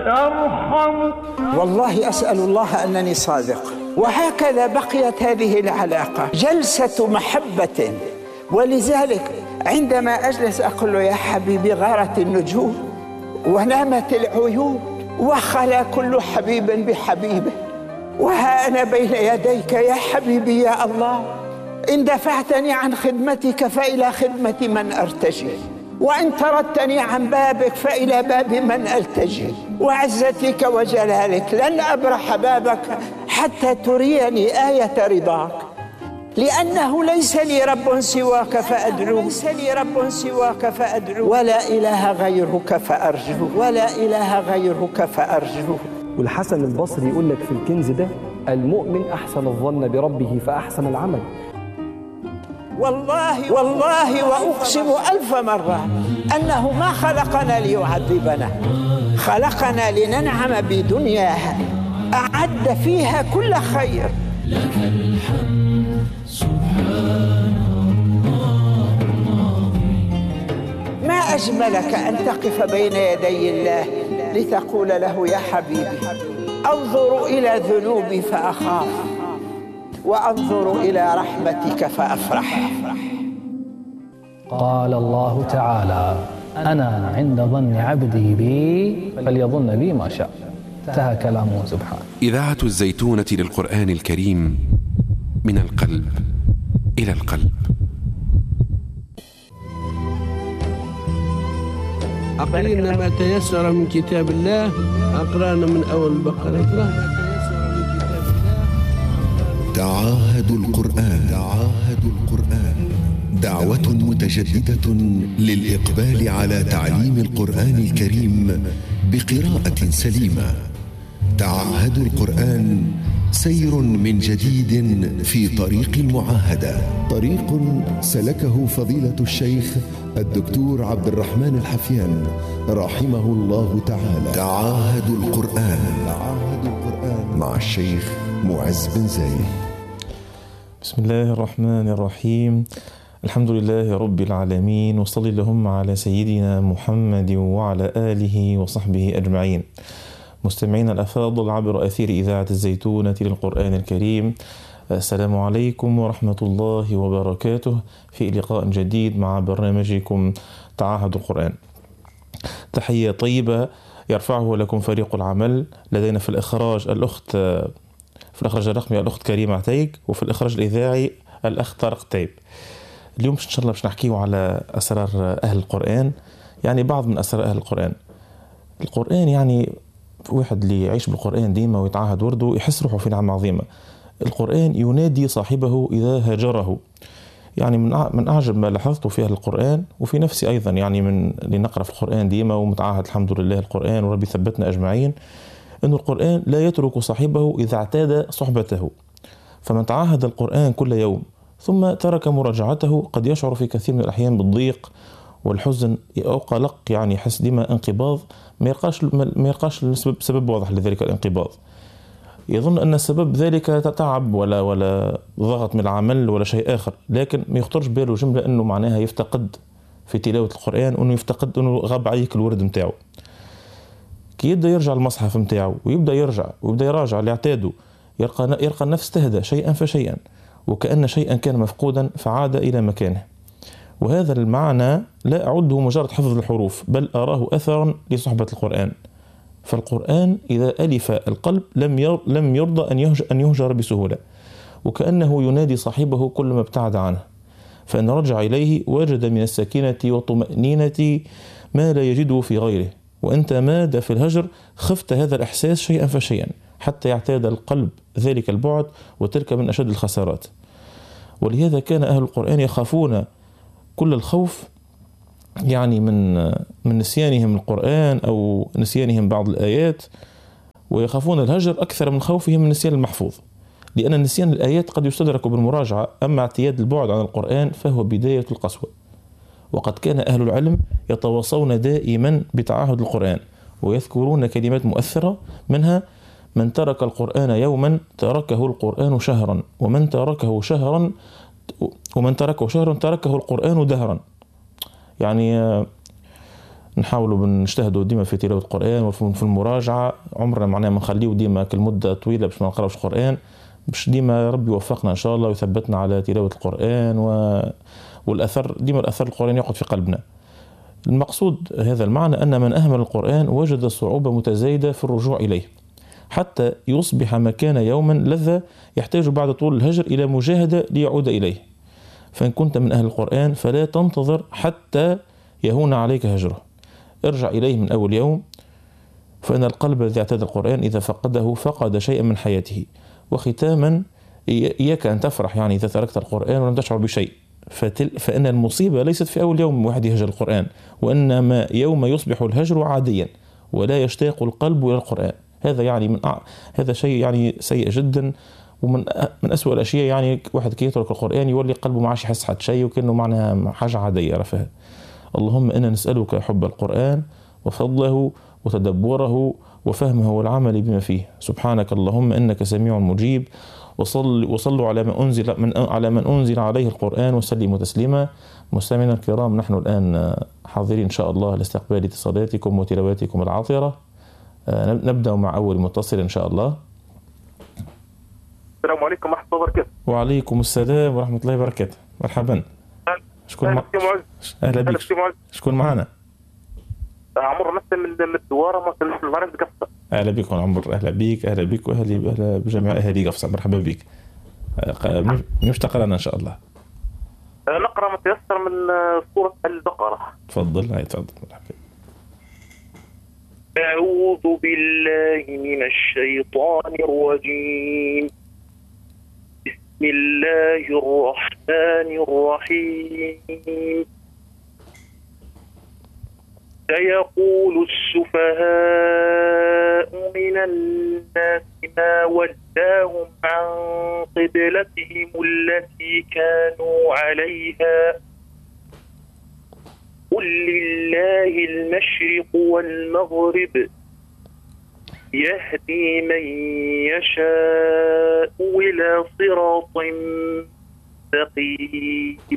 يرحم. والله أسأل الله أنني صادق. وهكذا بقيت هذه العلاقة جلسة محبة. ولذلك عندما أجلس أقول له يا حبيبي غارت النجوم ونامت العيون وخلا كل حبيب بحبيبه، وها أنا بين يديك يا حبيبي يا الله. إن دفعتني عن خدمتك فإلى خدمة من أرتجي، وإن طردتني عن بابك فإلى باب من ألتجي. وعزتك وجلالك لن أبرح بابك حتى تريني آية رضاك، لأنه ليس لي رب سواك فأدعو، ليس لي رب سواك فأدعو، ولا إله غيرك فأرجو، ولا إله غيرك فأرجو. والحسن البصري يقول لك في الكنز ده: المؤمن أحسن الظن بربه فأحسن العمل. والله وأقسم 1000 مرة أنه ما خلقنا ليعذبنا، خلقنا لننعم بدنياها أعد فيها كل خير. لك الحمد سبحان الله. ما أجملك أن تقف بين يدي الله لتقول له يا حبيبي أنظر إلى ذنوبي فأخاف وأنظر إلى رحمتك فأفرح. قال الله تعالى: أنا عند ظن عبدي بي فليظن بي ما شاء. انتهى كلامه سبحانه. إذاعة الزيتونة للقرآن الكريم، من القلب إلى القلب. أقرأنا ما تيسر من كتاب الله. أقرأنا من أول البقرة. تعاهدوا القرآن. تعاهدوا القرآن دعوة متجددة للإقبال على تعليم القرآن الكريم بقراءة سليمة. تعاهدوا القرآن سير من جديد في طريق المعاهدة، طريق سلكه فضيلة الشيخ الدكتور عبد الرحمن الحفيان رحمه الله تعالى. تعاهدوا القرآن. تعاهدوا القرآن مع الشيخ معز بن زايد. بسم الله الرحمن الرحيم. الحمد لله رب العالمين، وصلي اللهم على سيدنا محمد وعلى آله وصحبه أجمعين. مستمعين الأفاضل عبر أثير إذاعة الزيتونة للقرآن الكريم، السلام عليكم ورحمة الله وبركاته، في لقاء جديد مع برنامجكم تعاهد القرآن. تحية طيبة يرفعه لكم فريق العمل. لدينا في الإخراج الرقمي الأخت كريمة عتيق، وفي الإخراج الإذاعي الأخ طارق طيب. اليوم إن شاء الله باش نحكيه على أسرار أهل القرآن، يعني بعض من أسرار أهل القرآن. القرآن يعني واحد اللي يعيش بالقرآن ديما ويتعاهد ورده يحس روحه في نعمة عظيمة. القرآن ينادي صاحبه إذا هاجره. يعني من أعجب ما لاحظته في أهل القرآن وفي نفسي أيضا، يعني من اللي نقرأ في القرآن ديما ومتعاهد الحمد لله القرآن، وربي ثبتنا أجمعين، أن القرآن لا يترك صاحبه إذا اعتاد صحبته. فمن تعاهد القرآن كل يوم ثم ترك مراجعته قد يشعر في كثير من الأحيان بالضيق والحزن أو قلق، يعني يحس ديما انقباض ما يلقاش سبب واضح لذلك الانقباض. يظن أن السبب ذلك تعب ولا ضغط من العمل ولا شيء آخر، لكن ما يخطرش باله جملة أنه معناها يفتقد في تلاوة القرآن، أنه يفتقد أنه غاب عليك الورد متاعه. كي يبدأ يرجع المصحف متاعه ويبدأ يراجع لاعتاده، يلقى النفس تهدى شيئا فشيئا، وكأن شيئا كان مفقودا فعاد إلى مكانه. وهذا المعنى لا أعده مجرد حفظ الحروف، بل أراه أثرا لصحبة القرآن. فالقرآن إذا ألف القلب لم يرضى أن يهجر بسهولة، وكأنه ينادي صاحبه كل ما ابتعد عنه، فإن رجع إليه وجد من السكينة والطمأنينة ما لا يجده في غيره. وأنت ماد في الهجر خفت هذا الإحساس شيئا فشيئا حتى يعتاد القلب ذلك البعد، وتلك من أشد الخسارات. ولهذا كان أهل القرآن يخافون كل الخوف، يعني من نسيانهم القرآن أو نسيانهم بعض الآيات، ويخافون الهجر أكثر من خوفهم من نسيان المحفوظ، لأن نسيان الآيات قد يستدرك بالمراجعة، أما اعتياد البعد عن القرآن فهو بداية القسوة. وقد كان أهل العلم يتواصون دائما بتعاهد القرآن، ويذكرون كلمات مؤثرة، منها: من ترك القرآن يوما تركه القرآن شهرا، ومن تركه شهرا تركه القرآن دهرا. يعني نحاولوا بنجتهدوا ديما في تلاوة القرآن وفي المراجعة. عمرنا معناها ما نخليه ديما كل مدة طويلة باش ما نقراوش القرآن، باش ديما ربي يوفقنا إن شاء الله ويثبتنا على تلاوة القرآن والأثر ديما الأثر القرآن يقعد في قلبنا. المقصود هذا المعنى أن من أهمل القرآن وجد صعوبة متزايدة في الرجوع إليه، حتى يصبح ما كان يوما لذة يحتاج بعد طول الهجر إلى مجاهدة ليعود إليه. فإن كنت من أهل القرآن فلا تنتظر حتى يهون عليك هجره، ارجع إليه من أول يوم، فإن القلب الذي اعتاد القرآن إذا فقده فقد شيئا من حياته. وختاما إياك أن تفرح يعني إذا تركت القرآن ولم تشعر بشيء، فإن المصيبة ليست في أول يوم واحد يهجر القرآن، وإنما يوم يصبح الهجر عاديا ولا يشتاق القلب إلى القرآن. هذا يعني هذا شيء يعني سيء جدا، ومن أسوأ الأشياء يعني واحد كي يترك القرآن يولي قلبه ما عادش يحس حد شيء وكأنه معناها حاجة عادية. رفاه اللهم إنا نسألك حب القرآن وفضله وتدبره وفهمه والعمل بما فيه. سبحانك اللهم إنك سميع مجيب، وصلوا على من أنزل عليه القرآن وسلموا تسليما. مستمعينا الكرام، نحن الآن حاضرين إن شاء الله لاستقبال اتصالاتكم وتلاواتكم العاطرة. نبدأ مع أول متصل إن شاء الله. السلام عليكم ورحمة الله وبركاته. وعليكم السلام ورحمة الله وبركاته. مرحبا. شكون أهلا بك. شكون معنا؟ عمر مثل من الدوارة مثل من المعرفة قفصة. أهلا بك عمر. أهلا بك. أهلا بك وأهلا بجميع أهالي قفصة. مرحبا بك. مش تقرأنا إن شاء الله. نقرأ ما تيسر من سورة البقرة. تفضل. أعوذ بالله من الشيطان الرجيم. بسم الله الرحمن الرحيم. سيقول السفهاء من الناس ما ولاهم عن قبلتهم التي كانوا عليها قل لله المشرق والمغرب يهدي من يشاء إلى صراط مستقيم.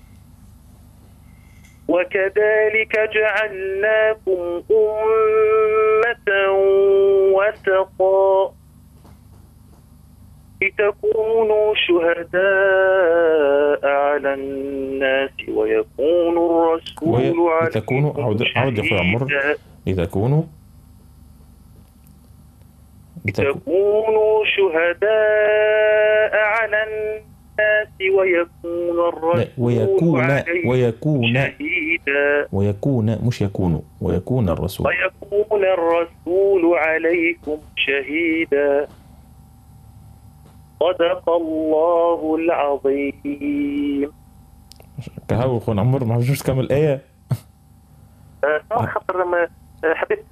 وكذلك جعلناكم أمة وسطا لتكونوا شهداء على الناس ويكون الرسول عليكم لتكونوا شهداء على الناس ويكون الرسول عليكم شهيدا. صدق الله العظيم. كهو خون عمر ما بجوش كمل الآية. خاطر لما حبيت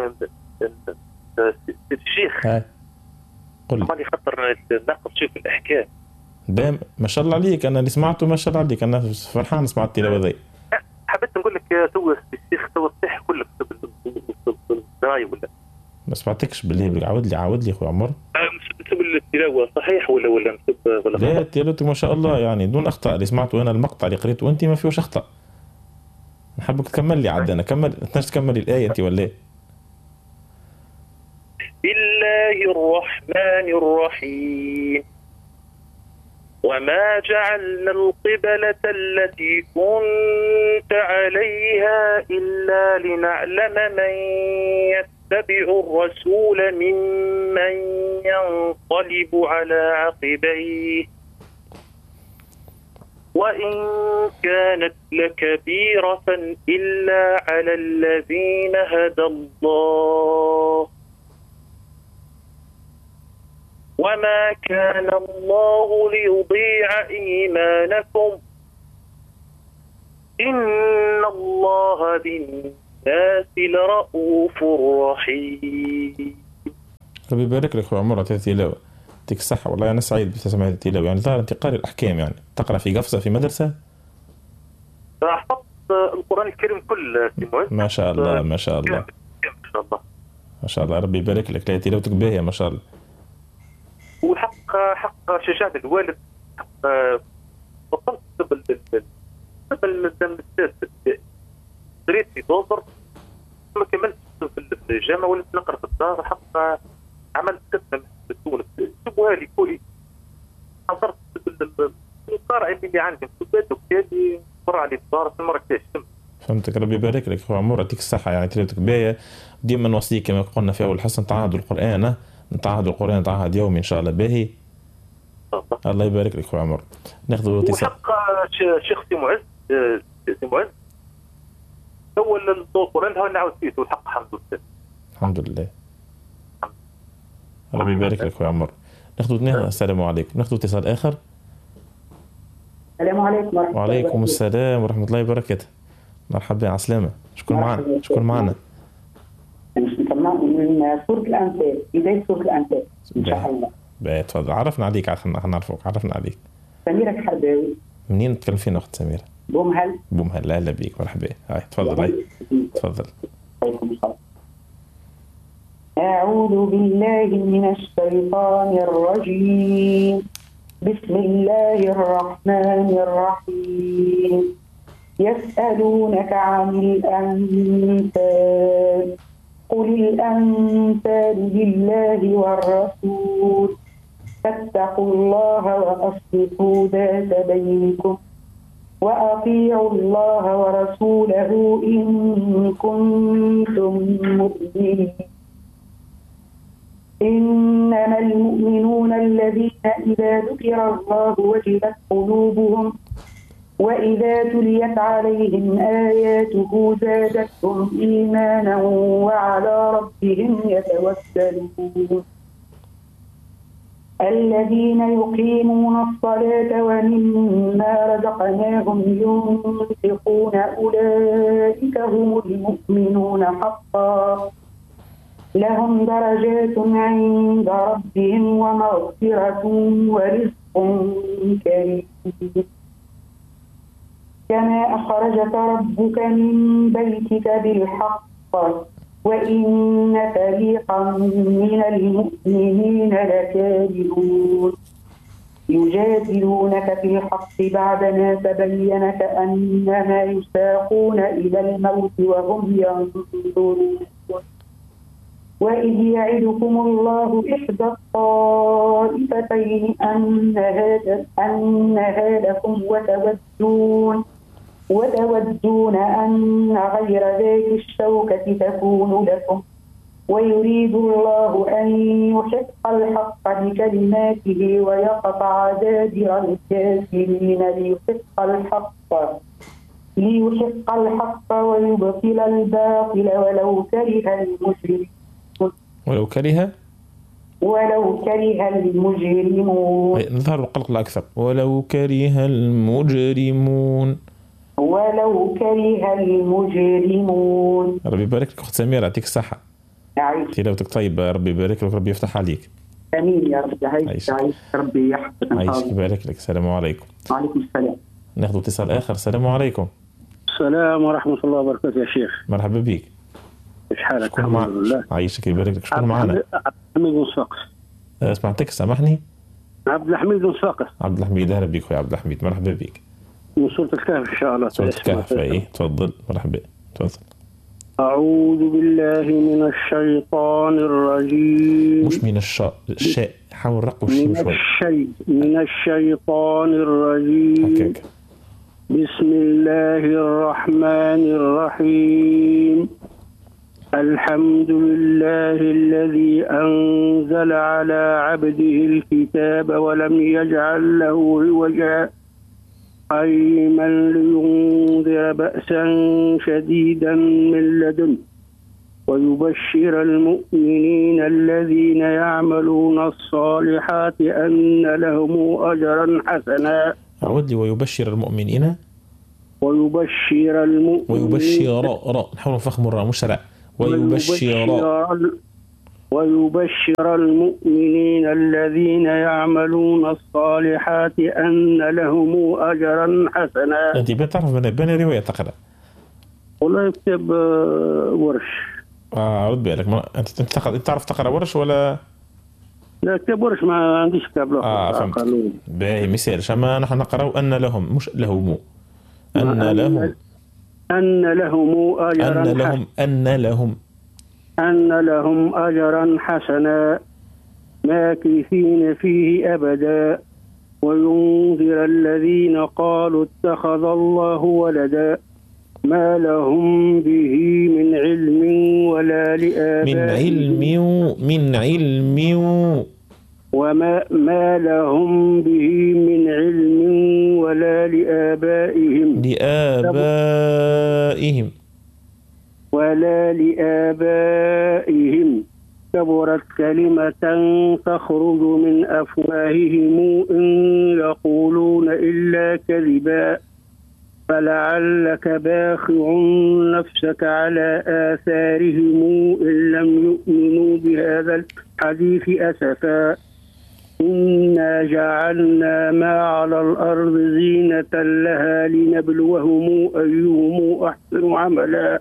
الشيخ قل لي خاطر ناقص شيء في الأحكام. دام ما شاء الله عليك، أنا اللي سمعته ما شاء الله عليك، أنا فرحان سمعت التلاوة ذي. حبيت نقول لك تو الشيخ تو الصح كلك بالدراية ولا ما سمعتكش بالله. عاود لي أخوي عمر. نسب التلاوة صحيح ولا نسب ولا لا تلاوتك ما شاء الله يعني دون أخطاء. اللي سمعته أنا المقطع اللي قريته أنت ما فيهوش أخطاء. نحبك تكمل لي عاد أنا تكمل الآية أنت ولا إيه؟ بسم الله الرحمن الرحيم. وما جعلنا القبلة التي كنت عليها إلا لنعلم من يتبع الرسول ممن ينقلب على عقبيه وإن كانت لكبيرة إلا على الذين هدى الله وما كان الله ليضيع إيمانكم إن الله بالناس لرؤوف رحيم. ربي يبارك لك عمر على التلاوة. يعطيك الصحة والله أنا سعيد بتسمع هذه التلاوة. يعني ظاهر أنت قارئ الأحكام، يعني تقرأ في قفصة في مدرسة؟ حفظت القرآن الكريم كله ما شاء الله ما شاء الله ما شاء الله. ربي يبارك لك. لا تلاوتك باهية ما شاء الله. وحق شجاعة الوالد بطلت قريت في دوبر ما كملت في الجامعه وليت نقرا في الدار حق عملت كتله في تونس جابوها لي كولي حضرت القراءه اللي عندي كتبت وكتابي مر علي الدار في مراكش. فهمتك. ربي يبارك لك خويا عمر، يعطيك الصحه. يعني تلاوتك باهيه ديما نوصيك كما قلنا في اول حصه نتعاهدوا القران، نتعاهدوا القران تعهد يومي ان شاء الله باهي. الله يبارك لك خويا عمر. ناخذوا اتصال. وحق شيخ سي معز اول القران هو نعاود فيه الحق الحمد لله. الحمد لله. ربي يبارك لك خويا عمر. ناخذوا السلام عليكم. ناخذوا اتصال اخر. السلام عليكم ورحمه الله. وعليكم السلام ورحمه الله وبركاته. مرحبا على السلامه. شكون معنا؟ من سورة الأنفال، بداية سورة الأنفال إن شاء الله. باهي تفضل. عرفنا عليك، نعرفوك. عرفنا عليك. سميرة الحرباوي. منين تتكلم فينا أخت سميرة؟ بومهل. أهلا بيك، مرحبا. هاي تفضل. تفضل. أعوذ بالله من الشيطان الرجيم. بسم الله الرحمن الرحيم. يسألونك عن الأنفال قل الأنفال لله والرسول فاتقوا الله وأصلحوا ذات بينكم وأطيعوا الله ورسوله إن كنتم مؤمنين. إنما المؤمنون الذين إذا ذكر الله وجلت قلوبهم وإذا تليت عليهم آياته زادتهم إيمانا وعلى ربهم يتوكلون. الذين يقيمون الصلاة ومما رزقناهم ينفقون أولئك هم المؤمنون حقا لهم درجات عند ربهم ومغفرة ورزق كريم. كما أخرجك ربك من بيتك بالحق وإن فريقا من المؤمنين لكارهون يجادلونك في الحق بعدما تبين كأنما يساقون إلى الموت وهم ينظرون. وإذ يعدكم الله إحدى الطائفتين أنها لكم وتودون أن غير ذات الشوكة تكون لكم ويريد الله أن يحق الحق بكلماته ويقطع دابر الكافرين ليحق الحق ويبطل الباطل ولو كره المجرمون. نظهر القلق الأكثر. ولو كره المجرمون. ربي يبارك لك أخت سميرة، يعطيك الصحة. تلاوتك طيبة، ربي يبارك لك، ربي يفتح عليك. آمين يا رب. عايش ربي يحفظك. عايش يبارك لك. السلام عليكم. وعليكم السلام. ناخذ اتصال آخر. السلام عليكم. السلام ورحمة الله وبركاته يا شيخ. مرحبا بك. ايش حالك؟ الحمد لله. عايشك يبارك لك. شكون معنا؟ عبد الحميد بن صفاقس. سمعتك، سامحني. عبد الحميد بن صفاقس. عبد الحميد، اهلا بك خويا عبد الحميد، مرحبا بك. من سورة الكهف ان شاء الله. سورة الكهف، اي تفضل. مرحبا، تفضل. أعوذ بالله من الشيطان الرجيم. مش من الشاء، حاول رقوا الشيء شوي. من الشيطان الرجيم. هكاك. بسم الله الرحمن الرحيم. الحمد لله الذي أنزل على عبده الكتاب ولم يجعل له عوجا قيما لينذر بأسا شديدا من لدنه ويبشر المؤمنين الذين يعملون الصالحات أن لهم أجرا حسنا. أعود لي. ويبشر المؤمنين. ويبشر نحاول نفخم الراء مش راء. ويبشر المؤمنين الذين يعملون الصالحات أن لهم أجرا حسنا. أنت بتعرف بين رواية تقرأ؟ والله يكتب ورش. رد بالك. أنت تعرف تقرأ ورش ولا؟ لا كتاب ورش ما عنديش كتاب له. فهمت. باهي مثال شما نحن نقرأ أن لهم مش لهم. أن لهم أن لهم أجرا حسنا ماكثين فيه أبدا وينذر الذين قالوا اتخذ الله ولدا ما لهم به من علم ولا لآبائهم وما لهم به من علم ولا لآبائهم كبرت كلمة تخرج من أفواههم إن يقولون إلا كذبا فلعلك باخع نفسك على آثارهم إن لم يؤمنوا بهذا الحديث أسفا إنا جعلنا ما على الأرض زينة لها لنبلوهم أيهم أحسن عملا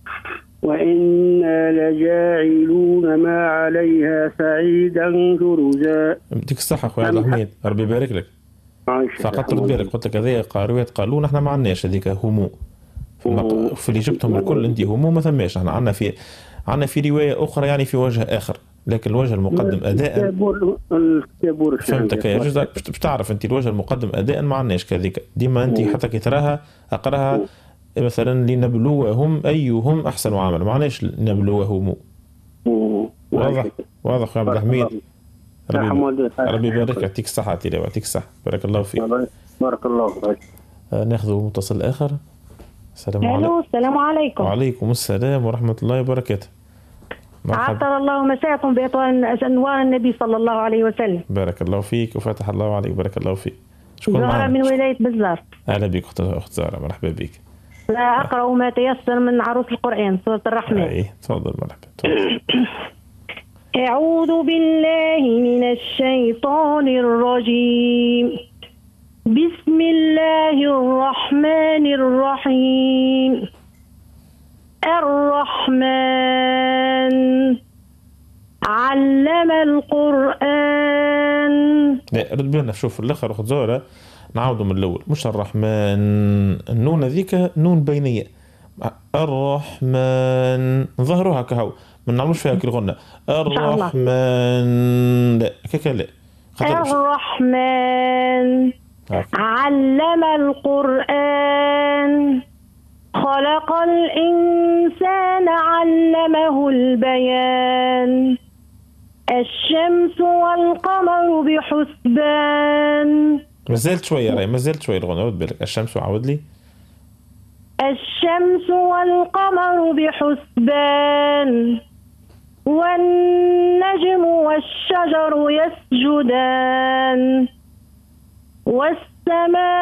وإنا لجاعلون ما عليها سعيدا جرزا. يديك الصحة أخوي عبد الحميد، ربي يبارك لك. فقط رد بالك، قلت لك هذه قارئات قالوا نحن ما عندناش هذيك همو في اللي جبتهم الكل انت همو ما ثماش. نحن عندنا في رواية أخرى يعني في وجه آخر، لكن الوجه المقدم أداء فهمتك يا جزء باش تعرف انت الوجه المقدم أداء ما عندناش كذيك ديما انت حتى كي تراها أقراها مثلا لنبلوهم أيهم أحسن عمل، ما عندناش لنبلوهم. واضح يا عبد الحميد، ربي يبارك يعطيك الصحة تيري ويعطيك الصحة، بارك الله فيك. بارك الله فيك. ناخذ متصل آخر. السلام عليكم. السلام عليكم. وعليكم السلام ورحمة الله وبركاته. عطر الله مساءكم بأنوار النبي صلى الله عليه وسلم. بارك الله فيك وفتح الله عليك، بارك الله فيك. زهرة من ولاية بزار. أهلا بك أخت زهرة، مرحبا بك. لا أقرأ ما تيسر من عروس القرآن سورة الرحمن. أي تفضل مرحبا. أعوذ بالله من الشيطان الرجيم. بسم الله الرحمن الرحيم. الرحمن علم القرآن. لا رد بالنا، شوف الأخر أخت زهرة نعاودوا من الأول، مش الرحمن، النون ذيك نون بينية. الرحمن ظهرها كهو ما نعملوش فيها كل غنة. الرحمن لا كيكا لا. الرحمن علم القرآن خلق الإنسان علمه البيان. الشمس والقمر بحسبان. مازالت شوية راي، مازالت شوية الغنى، رد بالك. الشمس وعود لي. الشمس والقمر بحسبان والنجم والشجر يسجدان والسماء